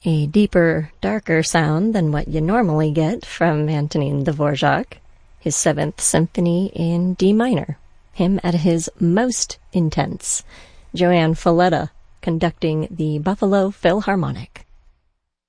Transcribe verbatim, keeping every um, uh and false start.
A deeper, darker sound than what you normally get from Antonin Dvorak. His Seventh Symphony in D minor. Him at his most intense. Joanne Falletta conducting the Buffalo Philharmonic.